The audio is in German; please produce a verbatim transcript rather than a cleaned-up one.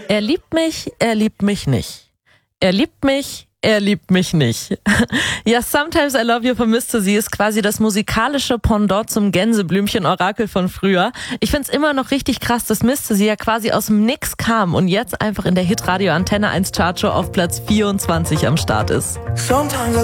Er liebt mich, er liebt mich nicht. Er liebt mich, er liebt mich nicht. Ja, Sometimes I Love You von Mister Z ist quasi das musikalische Pendant zum Gänseblümchen-Orakel von früher. Ich find's immer noch richtig krass, dass Mister Z ja quasi aus dem Nix kam und jetzt einfach in der Hitradio Antenne eins Chartshow auf Platz vierundzwanzig am Start ist. Sometimes I